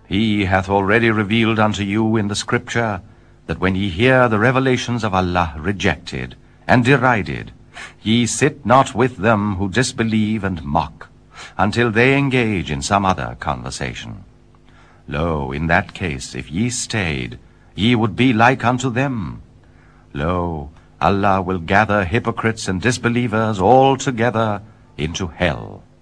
He hath already revealed unto you in the Scripture, that when ye hear the revelations of Allah rejected and derided, ye sit not with them who disbelieve and mock, until they engage in some other conversation. Lo, in that case, if ye stayed, ye would be like unto them. Lo, Allah will gather hypocrites and disbelievers all together into hell.